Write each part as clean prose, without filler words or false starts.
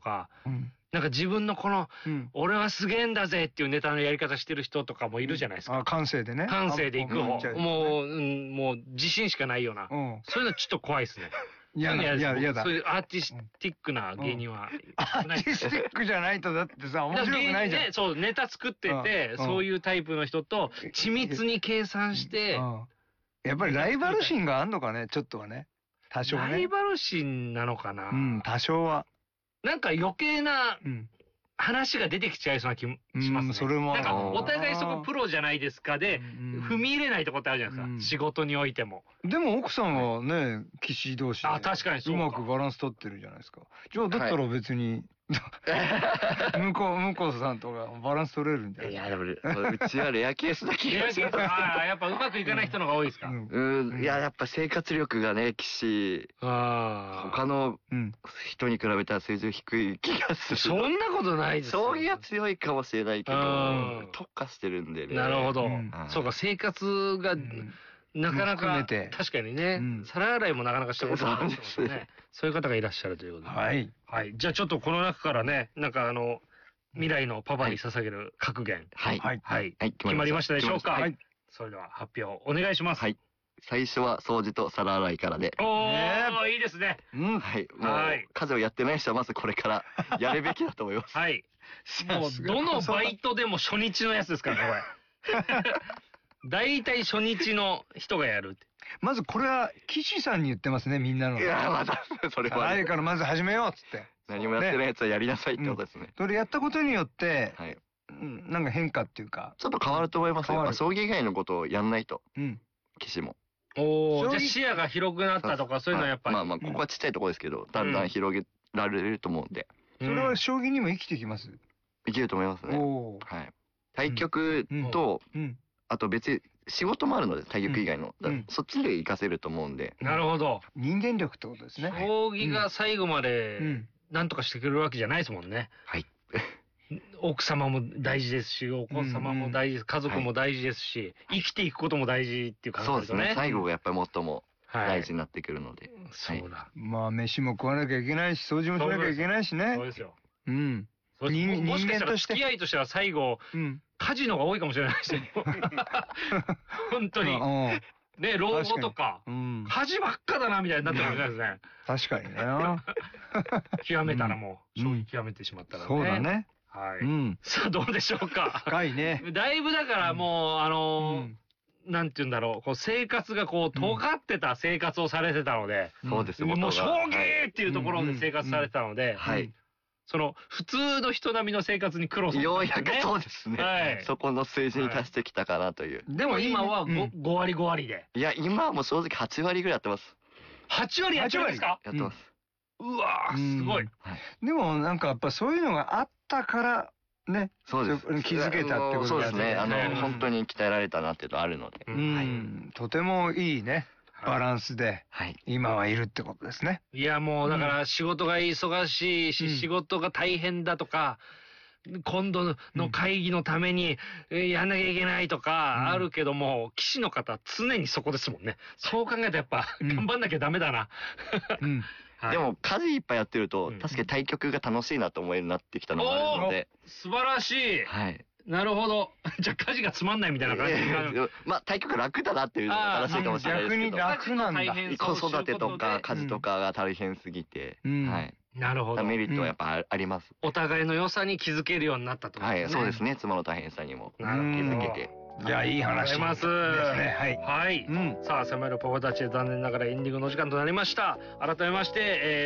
か、なんか自分のこの、俺はすげえんだぜっていうネタのやり方してる人とかもいるじゃないですか。 感性でね。 感性でいく方。もう自信しかないような。そういうのちょっと怖いですね。 嫌だ。 そういうアーティスティックな芸人は。 アーティスティックじゃないとだってさ、面白くないじゃん。 そう、ネタ作ってて、そういうタイプの人と緻密に計算して。 やっぱりライバル心があんのかね、ちょっとはね。多少ね。 ライバル心なのかな。 多少は。 なんか余計な話が出てきちゃいそうな気もしますね。 それも。 なんかお互いそこプロじゃないですかで、踏み入れないとこってあるじゃないですか。仕事においても。 でも奥さんはね、騎士同士で。 確かにそう。 うまくバランス取ってるじゃないですか。じゃあだったら別に、向こうさんとかバランス取れるんじゃない？ いや、でも、うちはレアケースだけ。 レアケースやっぱうまくいかない人の方が多いですか？ いや、やっぱ生活力がね、騎士、他の人に比べたら水準低い気がする。 そんなことないですよ。 将棋は強いかもしれないけど、特化してるんでね。 なるほど。そうか、生活が、なかなか、確かにね、皿洗いもなかなかしたことないですね。そういう方がいらっしゃるということで。はい。はい。じゃあちょっとこの中からね、なんか未来のパパに捧げる格言。 はい。 はい。決まりましたでしょうか？はい。それでは発表お願いします。 はい。最初は掃除と皿洗いからで。 いいですね。 はい。もう、家事をやってない人はまずこれからやるべきだと思います。 はい。もう、どのバイトでも初日のやつですからね、これ。大体初日の人がやるって。 まずこれは、岸さんに言ってますね、みんなの。 いや、まだ、それは。 あれからまず始めようっつって。 何もやってないやつはやりなさいってことですね。 それやったことによって、なんか変化っていうか。 ちょっと変わると思いますよ。将棋以外のことをやんないと。岸も。 じゃあ視野が広くなったとか、そういうのはやっぱり。 まあ、ここはちっちゃいところですけど、だんだん広げられると思うんで。 それは将棋にも生きてきます？ 生きると思いますね。はい。対局と、あと別に仕事もあるので、対局以外の。そっちで活かせると思うんで。 なるほど。 人間力ってことですね。 将棋が最後まで、なんとかしてくれるわけじゃないですもんね。 はい。 奥様も大事ですし、お子様も大事です、家族も大事ですし、生きていくことも大事っていう感じですね。 そうですね。最後がやっぱり最も大事になってくるので。 そうだ。 まあ、飯も食わなきゃいけないし、掃除もしなきゃいけないしね。 そうですよ。 人間として。付き合いとしては最後、家事の方が多いかもしれないですよ。本当に。ね、老後とか、家事ばっかだな、みたいになってるかもしれないですね。 確かにね。 極めたらもう、将棋極めてしまったらね。 そうだね。 はい。さあ、どうでしょうか。 深いね。 だいぶだからもう、なんて言うんだろう、生活が尖ってた生活をされてたので、 そうですもう将棋っていうところで生活されてたので、 はい。 普通の人並みの生活に苦労する。 ようやくそうですね。はい。そこの数字に達してきたかなという。 でも今は5割5割で。 いや、今はもう正直8割ぐらいやってます。 8割やってるんですか？ やってます。 うわー、すごい。 でもなんかやっぱそういうのがあったから、ね。 そうです。 気づけたってことそうですね。本当に鍛えられたなっていうのあるので。 とてもいいね。バランスで、今はいるってことですね。 いや、もうだから仕事が忙しいし、仕事が大変だとか、今度の会議のためにやんなきゃいけないとかあるけども、棋士の方常にそこですもんね。そう考えたらやっぱ頑張んなきゃダメだな。 でも家事いっぱいやってると、確かに対局が楽しいなと思えるようになってきたのがあるので。 素晴らしい。 はい。 なるほど。じゃあ家事がつまんないみたいな感じになる。 まあ対局楽だなっていうのが正しいかもしれないですけど。 逆に楽なんだ。 子育てとか家事とかが大変すぎて。はい。 なるほど。 メリットはやっぱあります。 お互いの良さに気づけるようになったと。 はい、そうですね。妻の大変さにも気づけて。 いや、いい話です。はい。さあ、迫るパパたちで残念ながらエンディングの時間となりました。改めまして、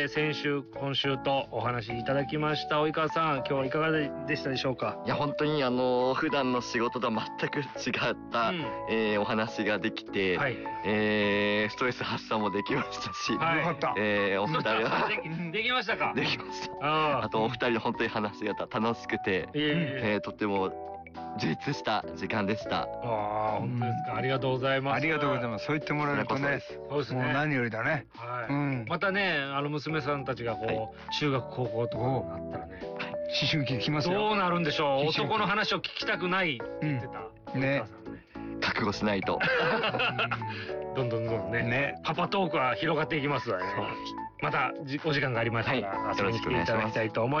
先週、今週とお話しいただきました。及川さん、今日はいかがでしたでしょうか？ いや、本当に普段の仕事とは全く違った、お話ができて、ストレス発散もできましたし、 よかった。 お二人はできましたか？ できました。あと、お二人の本当に話が楽しくて、とっても、充実した時間でした。 本当ですか。ありがとうございます。 ありがとうございます。そう言ってもらえるとね。 そうですね。 もう何よりだね。 またね、娘さんたちが中学高校とかになったらね。 思春期来ますよ。 どうなるんでしょう。男の話を聞きたくないって言ってた。 ね。 覚悟しないと。 どんどんね。パパトークは広がっていきますわね。またお時間がありましたら遊びに来ていただきたいと思います。